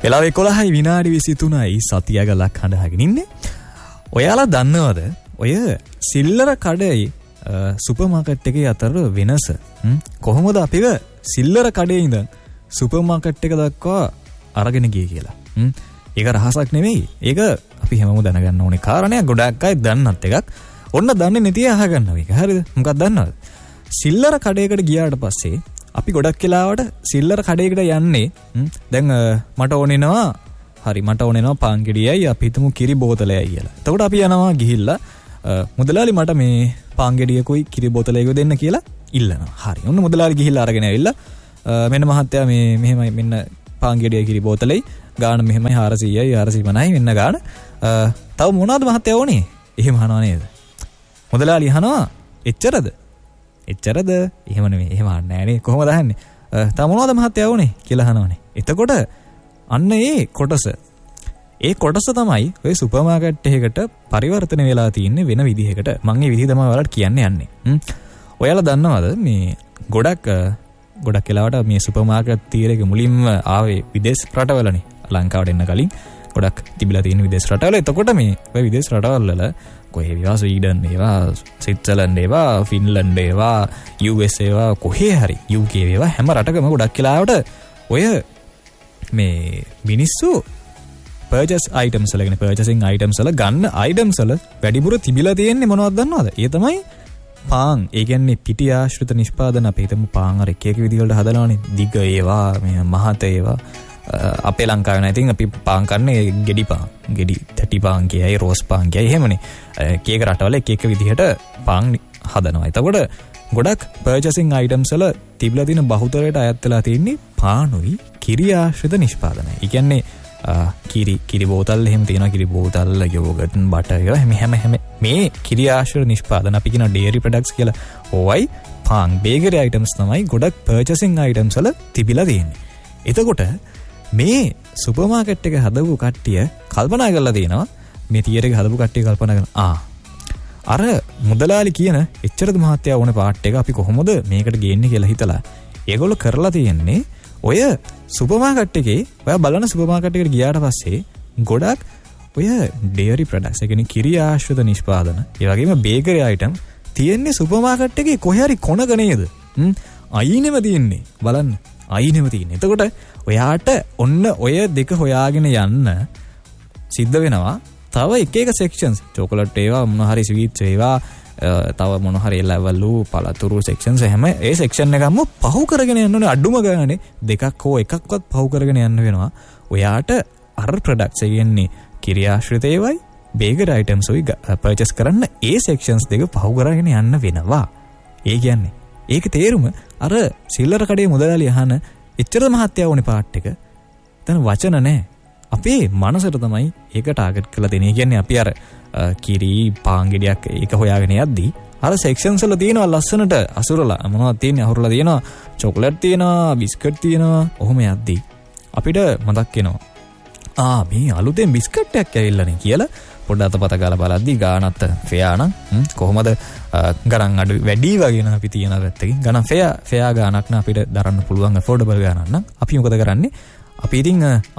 වෙලාව 11:23 සතිය ගලක් හඳහගෙන ඉන්නේ. ඔයාලා දන්නවද ඔය සිල්ලර කඩේ සුපර් මාකට් එකේ අතර වෙනස? කොහොමද අපිව සිල්ලර කඩේ ඉඳන් සුපර් මාකට් එක දක්වා අරගෙන ගියේ කියලා? ඒක රහසක් නෙමෙයි. ඒක අපි හැමෝම දැනගන්න ඕනේ කාරණයක්. ගොඩක් අය දන්නත් එකක්. ඔන්න දන්නේ නැති අය අහගන්නවා ඒක. හරිද? මොකක්ද දන්නවද? සිල්ලර කඩේකට ගියාට පස්සේ අපි ගොඩක් වෙලාවට සිල්ලර කඩේකට යන්නේ දැන් මට ඕනෙනවා පාන් ගෙඩියයි අපි හිතමු කිරි බෝතලයයි කියලා. එතකොට අපි යනවා ගිහිල්ලා මුදලාලි මට මේ පාන් ගෙඩියකුයි කිරි බෝතලයකුයි දෙන්න කියලා ඉල්ලනවා. හරි. ඔන්න මුදලාලි ගිහිල්ලා අරගෙන ඇවිල්ලා මෙන්න මහත්තයා මේ මෙහෙමයි මෙන්න පාන් ගෙඩියයි කිරි බෝතලෙයි ගාන මෙහෙමයි 400යි 450යි මෙන්න ගාන. තව මොනවද මහත්තයා ඕනේ? එහෙම අහනවා නේද? මුදලාලි අහනවා එච්චරද? එහෙම නෙමෙයි. එහෙම අහන්නේ නෑනේ. කොහොමද අහන්නේ? තව මොනවද මහත්තයා ඕනේ කියලා අහනවනේ. එතකොට අන්න ඒ කොටස තමයි ඔය සුපර් මාකට් එකකට පරිවර්තන වෙලා තියෙන්නේ වෙන විදිහකට. මම මේ විදිහ තමයි ඔයාලට කියන්න යන්නේ. ඔයාලා දන්නවද මේ ගොඩක් වෙලාවට මේ සුපර් මාකට් තියරේක මුලින්ම ආවේ විදේශ රටවලනේ. ලංකාවට එන්න කලින් ගොඩක් තිබිලා තියෙන විදේශ රටවල. එතකොට මේ ඔය විදේශ රටවල කොහේ වේවා ස්වීඩන් ඒවා ස්විට්සර්ලන්ඩ් ඒවා ෆින්ලන්ඩ් ඒවා US ඒවා කොහේ හරි UK ඒවා හැම රටකම ගොඩක් වෙලාවට ඔය මේ මිනිස්සු purchase items වල කියන්නේ purchasing items වල ගන්න items වල වැඩිපුර තිබිලා තියෙන්නේ මොනවද දන්නවද? ඒ තමයි පාන්. ඒ කියන්නේ පිටි ආශ්‍රිත නිෂ්පාදන. අපි හිතමු පාන් අර එක විදිහ වලට හදනවානේ. දිග ඒවා මේ මහත ඒවා අපේ ලංකාවේ නම් ඉතින් අපි පාන් කන්නේ ගෙඩි පාන්. ගෙඩි තැටි පාන් කියයි රෝස් පාන් කියයි එහෙමනේ. එක රටවල එක විදිහට පාන් හදනවා. එතකොට ගොඩක් purchasing items වල තිබිලා තියෙන බහුතරයට අයත් වෙලා තියෙන්නේ පානුයි කිරි ආශ්‍රිත නිෂ්පාදනයි. ඒ කියන්නේ කිරි බෝතල් එහෙම තියෙනවා. කිරි බෝතල් යෝගට් බටර් හැම මේ කිරි ආශ්‍රිත නිෂ්පාදන අපි කියන dairy products කියලා. ඕවයි පාන් බේකරි items තමයි ගොඩක් purchasing items වල තිබිලා තියෙන්නේ. එතකොට මේ සුපර් මාකට් එක හදපු කට්ටිය කල්පනා කරලා තියෙනවා මේ තියර එක හදපු කට්ටිය කල්පනා කරනවා අර මුදලාලි කියන එච්චරද මහත්තයා ඕනේ පාට් එක අපි කොහොමද මේකට ගේන්නේ කියලා හිතලා ඒගොල්ලෝ කරලා තියෙන්නේ ඔය සුපර් මාකට් එකේ ඔයා බලන සුපර් මාකට් එකට ගියාට පස්සේ ගොඩක් ඔය dairy products ඒ කියන්නේ කිරි ආශ්‍රිත නිෂ්පාදන ඒ වගේම බේකරි item තියෙන්නේ සුපර් මාකට් එකේ කොහේ හරි කොනක නේද? අයිනෙම තියෙන්නේ. බලන්න. අයිනෙම තියෙන්නේ. එතකොට ඔයාට ඔන්න ඔය දෙක හොයාගෙන යන්න සිද්ධ වෙනවා. තව එක sections chocolate ඒවා මොන හරි sweets ඒවා තව මොන හරි level පළතුරු sections හැම ඒ section එකම පහු කරගෙන යන්න ඕනේ. අඩුම ගානේ දෙකක් හෝ එකක්වත් පහු කරගෙන යන්න වෙනවා. ඔයාට අර products කියන්නේ කිරි ආශ්‍රිත ඒවායි bakery items උයි purchase කරන්න ඒ sections දෙක පහු කරගෙන යන්න වෙනවා. ඒ කියන්නේ ඒක තේරුම අර සිල්ලර කඩේ මුදලාලි අහන එච්චර මහත්තයා ඕනේ පාට් එක. දැන් වචන නැහැ. අපේ මනසට තමයි ඒක ටාගට් කරලා දෙන්නේ. කියන්නේ අපි අර කිරි පාන් ගෙඩියක් ඒක හොයාගෙන යද්දී අර sections වල තියෙනවා ලස්සනට අසුරලා මොනවද තියෙන්නේ අහුරලා තියෙනවා චොකලට් තියෙනවා බිස්කට් තියෙනවා. ඔහොම යද්දී අපිට මතක් වෙනවා මේ අලුතෙන් බිස්කට් එකක් ඇවිල්ලානේ කියලා පොඩ්ඩක් අතපත ගාලා බලද්දී ගානත් ෆෙයා නම් කොහොමද ගණන් අඩු වැඩි වගේ නම් අපි තියන පැත්තකින් ගණන් ෆෙයා ගානක් නම් අපිට දරන්න පුළුවන් affordable ගානක් නම් අපි මොකද කරන්නේ? අපි ඉතින්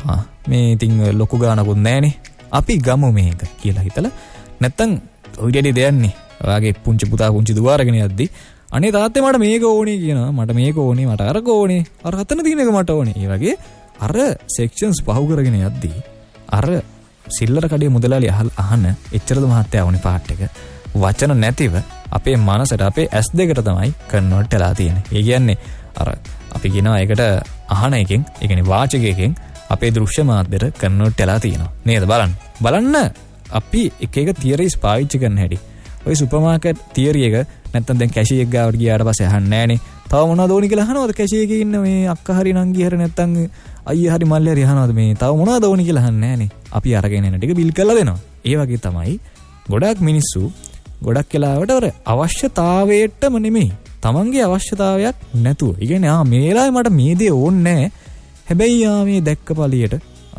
මේ ඉතින් ලොකු ගානකුත් නැහනේ. අපි ගමු මේක කියලා හිතලා නැත්තම් ඔය දෙඩේ දෙයන්නේ. ඔයාගේ පුංචි පුතා පුංචි දුව අරගෙන යද්දී අනේ තාත්තේ මට මේක ඕනේ කියනවා. මට මේක ඕනේ මට අරක ඕනේ. අර හතන තියෙන එක මට ඕනේ. ඒ වගේ අර sections පහු කරගෙන යද්දී අර සිල්ලර කඩේ මුදලාලි අහන එච්චරද මහත්තයා ඕනේ පාට් එක වචන නැතිව අපේ මනසට අපේ S දෙකට තමයි කන්වර්ට් වෙලා තියෙන්නේ. ඒ කියන්නේ අර අපි කියනවා ඒකට අහන එකෙන් ඒ කියන්නේ වාචකයෙන් අපේ දෘශ්‍ය මාධ්‍යයට කන්වර්ට් වෙලා තියෙනවා. නේද? බලන්න අපි එක තියරිස් පාවිච්චි කරන හැටි. ඔය සුපර් මාකට් තියරි එක නැත්තම් දැන් කැෂිය එක ගාවට ගියාට පස්සේ අහන්නේ නැහනේ. තව මොනවද ඕනි කියලා අහනවද කැෂිය එකේ ඉන්න මේ අක්කා හරි නංගි හරි නැත්තම් අයියා හරි මල්ලි හරි අහනවද මේ තව මොනවද ඕනි කියලා අහන්නේ නැහනේ. අපි අරගෙන එන ටික බිල් කරලා දෙනවා. ඒ වගේ තමයි ගොඩක් මිනිස්සු ගොඩක් වෙලාවට අර අවශ්‍යතාවයටම නෙමෙයි තමන්ගේ අවශ්‍යතාවයක් නැතුව. ඒ කියන්නේ මේ වෙලාවේ මට මේ දේ ඕනේ නැහැ. හැබැයි මේ දැක්ක පළියට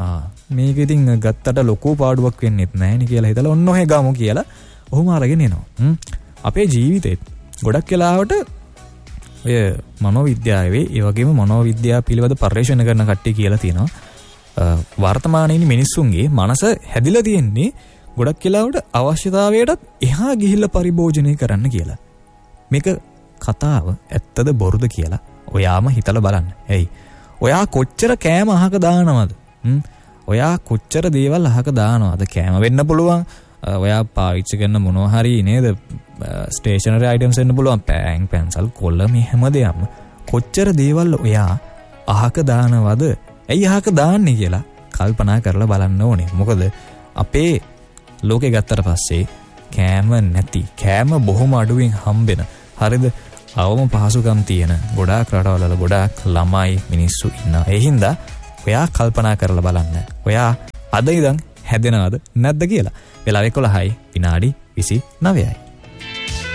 මේක ඉතින් ගත්තට ලොකු පාඩුවක් වෙන්නෙත් නැහැ නේ කියලා හිතලා ඔන්න ඔහෙ ගමු කියලා ඔහොම අරගෙන එනවා. අපේ ජීවිතේත් ගොඩක් වෙලාවට ඔය මනෝවිද්‍යාවේ ඒ වගේම මනෝවිද්‍යාව පිළිබඳ පරිශන කරන කට්ටිය කියලා තියෙනවා වර්තමානයේ මිනිස්සුන්ගේ මනස හැදිලා තියෙන්නේ ගොඩක් වෙලාවට අවශ්‍යතාවයටත් එහා ගිහිල්ලා පරිභෝජනය කරන්න කියලා. මේක කතාව ඇත්තද බොරුද කියලා ඔයාම හිතලා බලන්න. එයි. ඔයා කොච්චර කෑම අහක දානවද? ඔයා කොච්චර දේවල් අහක දානවද? කෑම වෙන්න පුළුවන්. ඔයා පාවිච්චි කරන මොනවා හරි නේද? ස්ටේෂනරි අයිටම්ස් වෙන්න පුළුවන්. පෑන්, පැන්සල්, කොල්ල මේ හැමදේම. කොච්චර දේවල් ඔයා අහක දානවද? ඇයි අහක දාන්නේ කියලා කල්පනා කරලා බලන්න ඕනේ. මොකද අපේ ලෝකේ ගත්තට පස්සේ කෑම නැති, කෑම බොහොම අඩුවෙන් හම්බෙන, හරිද? අවම පහසුකම් තියෙන ගොඩාක් රටවල ගොඩාක් ළමයි මිනිස්සු ඉන්නවා. ඒ හින්දා ඔයා කල්පනා කරලා බලන්න. ඔයා අද ඉඳන් හැදෙනවද නැද්ද කියලා. වෙලාව 11යි විනාඩි 29යි.